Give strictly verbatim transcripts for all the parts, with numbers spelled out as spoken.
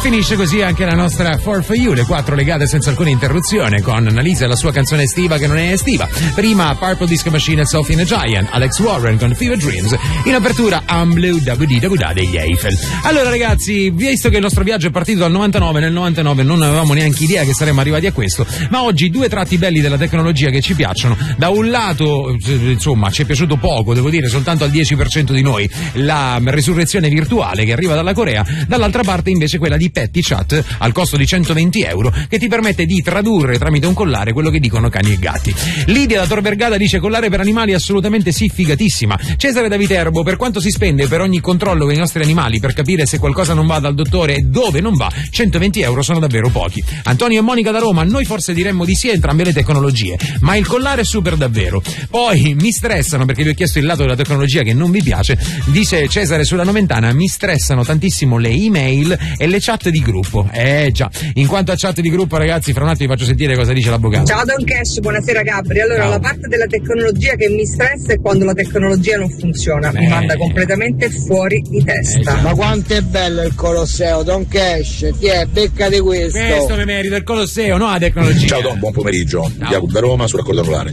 finisce così anche la nostra four for you, le quattro legate senza alcuna interruzione, con Annalisa e la sua canzone estiva che non è estiva. Prima Purple Disco Machine e Sophie and the Giant, Alex Warren con Fever Dreams, in apertura I'm Blue da degli Eiffel. Allora ragazzi, visto che il nostro viaggio è partito dal novantanove, nel novantanove non avevamo neanche idea che saremmo arrivati a questo, ma oggi due tratti belli della tecnologia che ci piacciono. Da un lato, insomma, ci è piaciuto poco, devo dire, soltanto al dieci per cento di noi, la risurrezione virtuale che arriva dalla Corea, dall'altra parte invece quella di Petty Chat al costo di centoventi euro, che ti permette di tradurre tramite un collare quello che dicono cani e gatti. Lidia da Tor Vergata dice: collare per animali assolutamente sì, figatissima. Cesare da Viterbo: per quanto si spende per ogni controllo con i nostri animali per capire se qualcosa non va dal dottore e dove non va, centoventi euro sono davvero pochi. Antonio e Monica da Roma: noi forse diremmo di sì a entrambe le tecnologie, ma il collare è super davvero. Poi mi stressano, perché vi ho chiesto il lato della tecnologia che non vi piace, dice Cesare sulla Noventana: mi stressano tantissimo le email e le chat di gruppo. Eh già, in quanto a chat di gruppo ragazzi, fra un attimo vi faccio sentire cosa dice l'avvocato. Ciao Don Cash, buonasera Gabri. Allora, Ciao. La parte della tecnologia che mi stressa è quando la tecnologia non funziona, eh. mi manda completamente fuori di testa. Eh, ma quanto è bello il Colosseo, Don Cash, ti è, becca di questo. Questo che merita il Colosseo, no la tecnologia. Ciao Don, buon pomeriggio. Jacob da Roma sul raccordo anulare.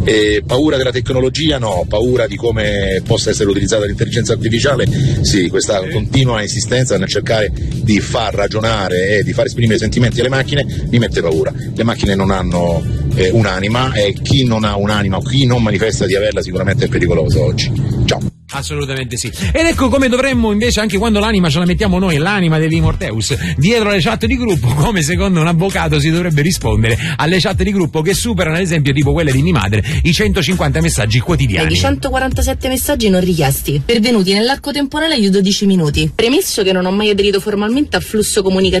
E paura della tecnologia? No, paura di come possa essere utilizzata l'intelligenza artificiale? Sì, questa eh. continua esistenza nel cercare di far ragionare e di far esprimere sentimenti alle macchine mi mette paura. Le macchine non hanno eh, un'anima e chi non ha un'anima o chi non manifesta di averla sicuramente è pericoloso oggi. Ciao. Assolutamente sì. Ed ecco come dovremmo invece, anche quando l'anima ce la mettiamo noi, l'anima degli Morteus, dietro le chat di gruppo, come secondo un avvocato si dovrebbe rispondere alle chat di gruppo che superano, ad esempio, tipo quelle di mia madre, i centocinquanta messaggi quotidiani. Hai di centoquarantasette messaggi non richiesti, pervenuti nell'arco temporale di dodici minuti. Premesso che non ho mai aderito formalmente al flusso comunicativo